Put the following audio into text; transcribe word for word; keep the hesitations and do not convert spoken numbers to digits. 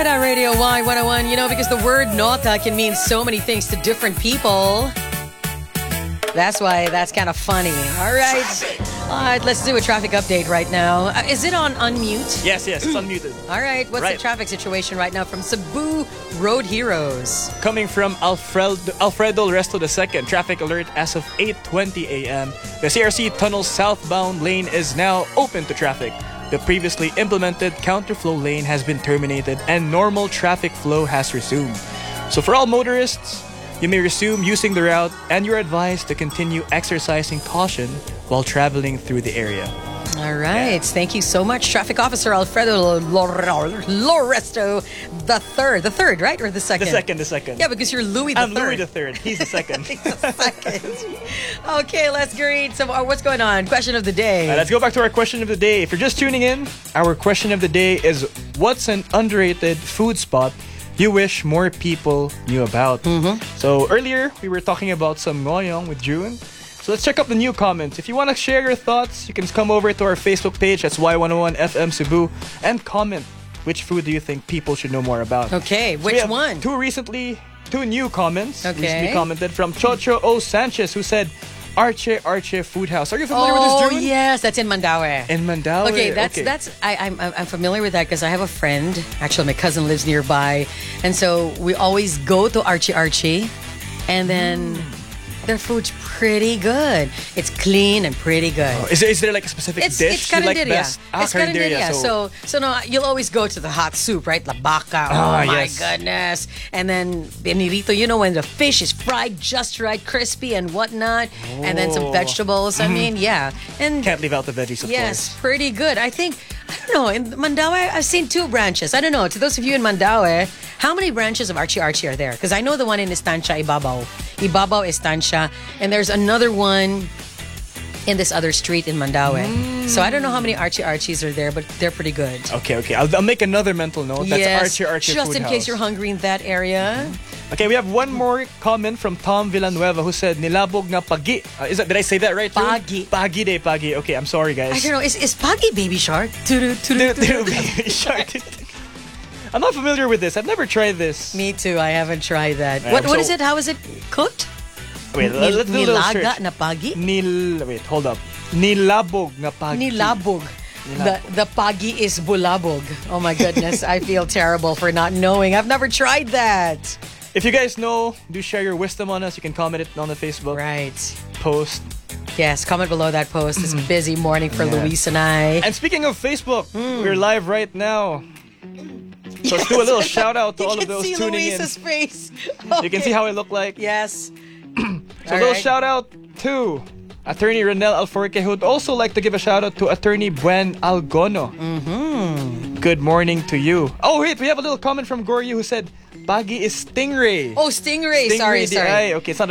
right on Radio Y one oh one. You know, because the word nota can mean so many things to different people. That's why that's kind of funny. All right. All right, let's do a traffic update right now. Uh, is it on unmute? Yes, yes, it's unmuted. All right, what's Right. the traffic situation right now from Cebu Road Heroes? Coming from Alfredo, Alfredo Resto the second, traffic alert as of eight twenty a.m. The C R C Tunnel southbound lane is now open to traffic. The previously implemented counterflow lane has been terminated and normal traffic flow has resumed. So for all motorists, you may resume using the route and you're advised to continue exercising caution while traveling through the area. All right. Yeah. Thank you so much, Traffic Officer Alfredo Loresto the third. The third, right? Or the second? The second, the second. Yeah, because you're Louis the I'm third. Louis the third. He's the second. He's the second. Okay, let's greet some. Uh, what's going on? Question of the day. Uh, let's go back to our question of the day. If you're just tuning in, our question of the day is, what's an underrated food spot you wish more people knew about? Mm-hmm. So earlier, we were talking about some ngoyong with June. So let's check out the new comments. If you want to share your thoughts, you can come over to our Facebook page. That's Y one oh one F M Cebu. And comment, which food do you think people should know more about? Okay, So which we have one? Two recently, two new comments. Okay. Recently commented from Chocho O. Sanchez, who said, Arche Arche Food House. Are you familiar oh, with this, June? yes, that's in Mandaue. In Mandaue. Okay, that's okay. that's I, I'm I'm familiar with that because I have a friend. Actually, my cousin lives nearby, and so we always go to Archie Archie, and then Mm. their food's pretty good. It's clean and pretty good. Oh, is, there, is there like a specific It's dish it's you like carinderia. best? Ah, It's carinderia. carinderia. So so no, you'll always go to the hot soup, right? La baca. Oh Ah, my yes. goodness. And then binirito, you know, when the fish is fried just right, crispy and whatnot, and then some Oh. vegetables. I mean, yeah. And Can't leave out the veggies, of yes, course. pretty good. I think, I don't know, in Mandaue, I've seen two branches. I don't know, to those of you in Mandaue, how many branches of Archie Archie are there? Because I know the one in Estancia, Ibabaw. Ibabaw, Estancia. And there's another one in this other street in Mandaue. Mm. So I don't know how many Archie Archies are there, but they're pretty good. Okay, okay. I'll, I'll make another mental note. That's yes, Archie Archie just Food in House. case you're hungry in that area. Okay, we have one more comment from Tom Villanueva who said, Nilabog na pagi. Uh, is that, did I say that right? June? Pagi. Pagi de pagi. Okay, I'm sorry, guys. I don't know, is, is Pagi Baby Shark? Tudu, tudu, tudu. Baby shark. I'm not familiar with this. I've never tried this. Me too, I haven't tried that. Um, What What so- is it? How is it cooked? Wait, Nil- let's do a little nilaga search. na pagi? Nil... Wait, hold up. Nilabog na pagi. Nilabog. The the pagi is bulabog. Oh my goodness, I feel terrible for not knowing. I've never tried that. If you guys know, do share your wisdom on us. You can comment it on the Facebook Right. post. Yes, comment below that post. It's a busy morning for Yeah. Luis and I. And speaking of Facebook, Hmm. we're live right now. So let's do a little shout out to you all can of those see tuning Luis's in. face. You can see how I look like. Yes. So a little shout out to Attorney Renel Alforque, who would also like to give a shout out to Attorney Buen Algono. Mm-hmm. Good morning to you. Oh wait, we have a little comment from Goryu who said, Pagi is stingray. Oh, stingray. Stingray sorry, di sorry. ay. Okay, it's not